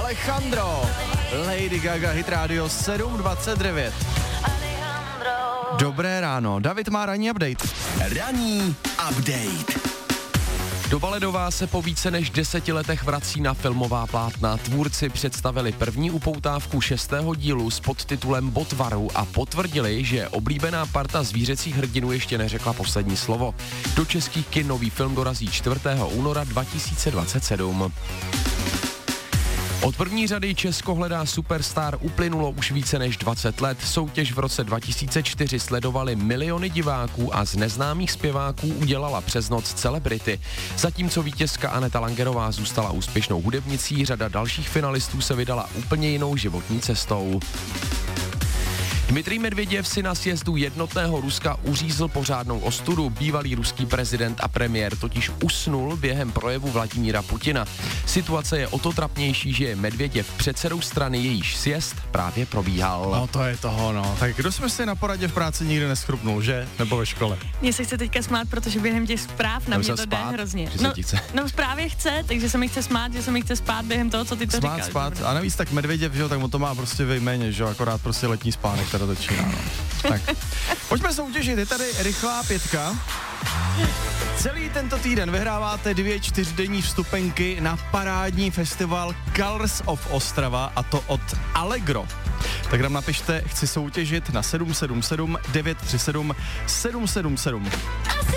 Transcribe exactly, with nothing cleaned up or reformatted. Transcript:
Alejandro, Lady Gaga, Hit Radio sedm dvacet devět. Dobré ráno, David má ranní update. Ranní update. Doba ledová se po více než deseti letech vrací na filmová plátna. Tvůrci představili první upoutávku šestého dílu s podtitulem Botvaru a potvrdili, že oblíbená parta zvířecích hrdinů ještě neřekla poslední slovo. Do českých kin nový film dorazí čtvrtého února dva tisíce dvacet sedm. Od první řady Česko hledá superstar uplynulo už více než dvacet let. Soutěž v roce dva tisíce čtyři sledovali miliony diváků a z neznámých zpěváků udělala přes noc celebrity. Zatímco vítězka Aneta Langerová zůstala úspěšnou hudebnicí, řada dalších finalistů se vydala úplně jinou životní cestou. Dmitrij Medvěděv si na sjezdu jednotného Ruska uřízl pořádnou ostudu. Bývalý ruský prezident a premiér totiž usnul během projevu Vladimíra Putina. Situace je o to trapnější, že je Medvěděv předsedou strany, jejíž sjezd právě probíhal. No to je toho, no. Tak kdo jsme si na poradě v práci nikdy neschrupnul, že? Nebo ve škole? Mně se chce teďka smát, protože během těch zpráv na mě to jde hrozně. No, no právě chce, takže se mi chce smát, že se mi chce spát během toho, co ty to smát, říkáš. Spát, spát. A navíc tak Medvěděv, že jo, tak on to má prostě ve jméně, že jo, akorát prostě letní spánek teda začíná, no. Tak, pojďme soutěžit, je tady rychlá pětka. Celý tento týden vyhráváte dvě čtyřdenní vstupenky na parádní festival Colors of Ostrava, a to od Allegro. Tak nám napište, chci soutěžit na sedm sedm sedm devět tři sedm sedm sedm sedm.